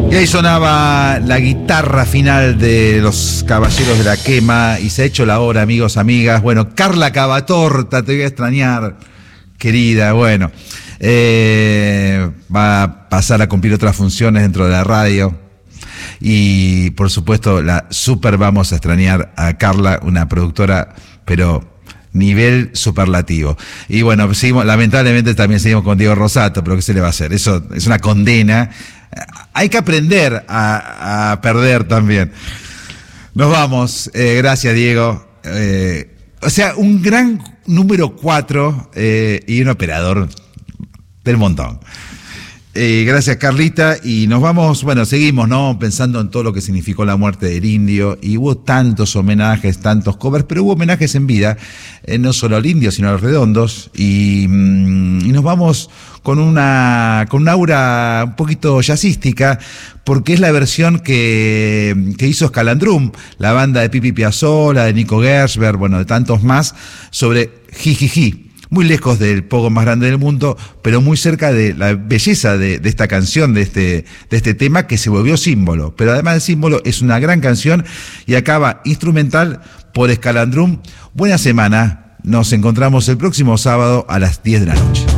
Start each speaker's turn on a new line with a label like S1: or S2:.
S1: Y ahí sonaba la guitarra final de los Caballeros de la Quema y se ha hecho la hora, amigos, amigas. Bueno, Carla Cavatorta, te voy a extrañar, querida. Bueno, va a pasar a cumplir otras funciones dentro de la radio. Y por supuesto, la super vamos a extrañar a Carla, una productora, pero nivel superlativo. Y bueno, seguimos, lamentablemente también seguimos con Diego Rosato, pero ¿qué se le va a hacer? Eso es una condena. Hay que aprender a perder también. Nos vamos. Gracias, Diego. O sea, un gran número 4 y un operador del montón. Gracias, Carlita. Y nos vamos, bueno, seguimos, ¿no? Pensando en todo lo que significó la muerte del Indio. Y hubo tantos homenajes, tantos covers, pero hubo homenajes en vida, no solo al Indio, sino a los Redondos. Y nos vamos con una aura un poquito jazzística, porque es la versión que hizo Escalandrum, la banda de Pipi Piazzolla, de Nico Gershberg, bueno, de tantos más, sobre Jijiji. Muy lejos del pogo más grande del mundo, pero muy cerca de la belleza de esta canción, de este tema que se volvió símbolo. Pero además de símbolo, es una gran canción y acaba instrumental por Escalandrum. Buena semana. Nos encontramos el próximo sábado a las 10 de la noche.